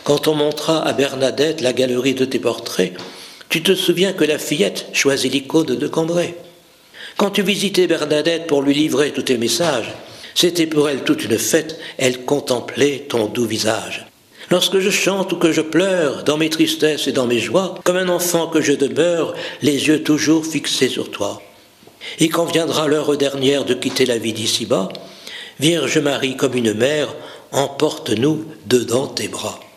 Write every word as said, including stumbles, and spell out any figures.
Quand on montra à Bernadette la galerie de tes portraits, tu te souviens que la fillette choisit l'icône de Cambrai. Quand tu visitais Bernadette pour lui livrer tous tes messages, c'était pour elle toute une fête, elle contemplait ton doux visage. Lorsque je chante ou que je pleure, dans mes tristesses et dans mes joies, comme un enfant que je demeure, les yeux toujours fixés sur toi. Et quand viendra l'heure dernière de quitter la vie d'ici-bas, Vierge Marie comme une mère, emporte-nous dedans tes bras.